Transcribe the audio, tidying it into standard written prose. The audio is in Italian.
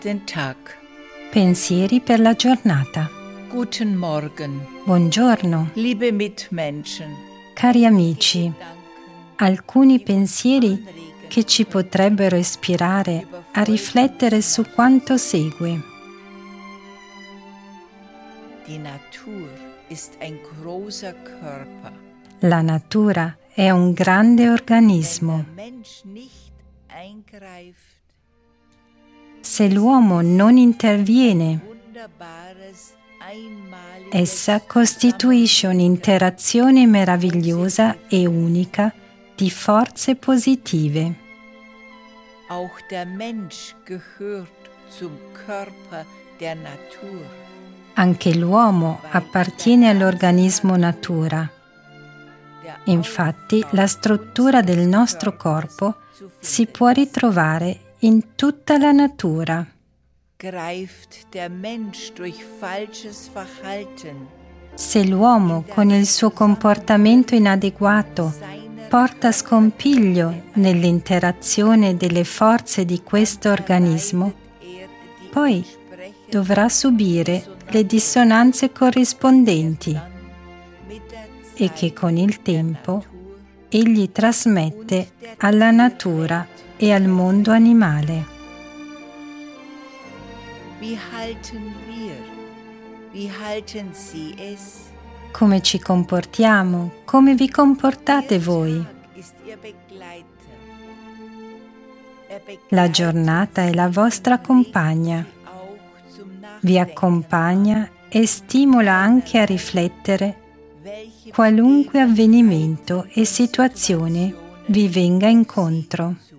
Den Tag. Pensieri per la giornata. Guten Morgen. Buongiorno, Liebe Mitmenschen. cari amici. Alcuni pensieri che ci potrebbero ispirare a riflettere su quanto segue. Die Natur ist ein großer Körper. La natura è un grande organismo. Wenn der Mensch nicht eingreift, Se l'uomo non interviene, wunderbares, einmaliges essa costituisce un'interazione meravigliosa e unica di forze positive. Auch der Mensch gehört zum Körper der Natur. Anche l'uomo appartiene all'organismo natura. Infatti, la struttura del nostro corpo si può ritrovare in tutta la natura. Greift der Mensch durch falsches Verhalten, Se l'uomo, con il suo comportamento inadeguato, porta scompiglio nell'interazione delle forze di questo organismo, poi dovrà subire le dissonanze corrispondenti e che con il tempo egli trasmette alla natura e al mondo animale. Wie halten wir? Wie halten Sie es? Come ci comportiamo? Come vi comportate voi? Ist Ihr Begleiter. La giornata è la vostra compagna. Auch zum Vi Nachdenken, accompagna e stimola anche a riflettere welche qualunque avvenimento e situazione vi venga incontro.